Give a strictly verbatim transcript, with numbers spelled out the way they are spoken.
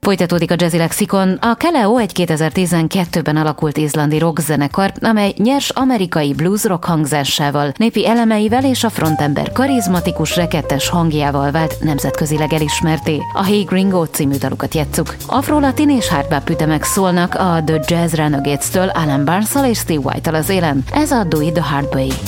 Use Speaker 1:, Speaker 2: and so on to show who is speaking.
Speaker 1: Folytatódik a Jazzy Lexikon. A Kaleo egy kétezer-tizenkettőben alakult izlandi rockzenekar, amely nyers amerikai blues rock hangzásával, népi elemeivel és a frontember karizmatikus rekettes hangjával vált nemzetközileg elismerté. A Hey Gringo című dalukat játsszuk. Afro-latin és hardbop ütemek szólnak a The Jazz Renegades-től Alan Barnes-szal és Steve White-tal az élen. Ez a Do It the Hard Way.